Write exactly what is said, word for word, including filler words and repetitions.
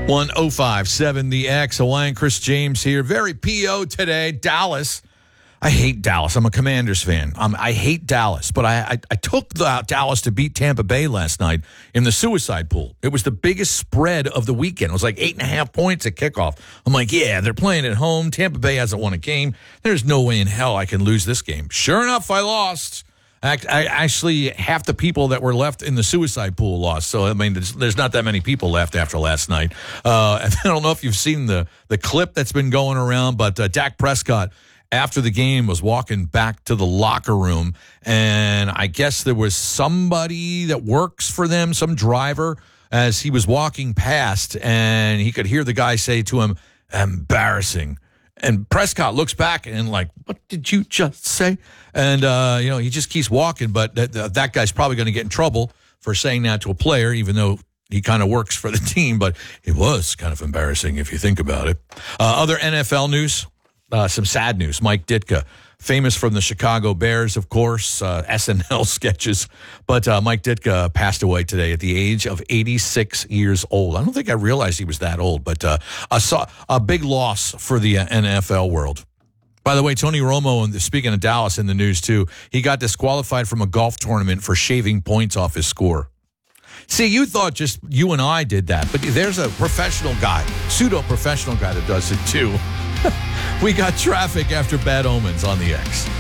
one oh five seven The X. Hawaiian Chris James here. Very P O today. Dallas. I hate Dallas. I'm a Commanders fan. Um, I hate Dallas, but I, I, I took the, Dallas to beat Tampa Bay last night in the suicide pool. It was the biggest spread of the weekend. It was like eight and a half points at kickoff. I'm like, yeah, they're playing at home. Tampa Bay hasn't won a game. There's no way in hell I can lose this game. Sure enough, I lost. I, I actually, half the people that were left in the suicide pool lost. So, I mean, there's, there's not that many people left after last night. Uh, and I don't know if you've seen the, the clip that's been going around, but uh, Dak Prescott, after the game, was walking back to the locker room, and I guess there was somebody that works for them, some driver, as he was walking past, and he could hear the guy say to him, "Embarrassing." And Prescott looks back and like, "What did you just say?" And, uh, you know, he just keeps walking, but that, that guy's probably going to get in trouble for saying that to a player, even though he kind of works for the team, but it was kind of embarrassing if you think about it. Uh, other N F L news. Uh, some sad news. Mike Ditka, famous from the Chicago Bears, of course, uh, S N L sketches. But uh, Mike Ditka passed away today at the age of eighty-six years old. I don't think I realized he was that old, but uh, a, a big loss for the uh, N F L world. By the way, Tony Romo, and speaking of Dallas in the news too, he got disqualified from a golf tournament for shaving points off his score. See, you thought just you and I did that, but there's a professional guy, pseudo-professional guy that does it too. We got traffic after bad omens on the X.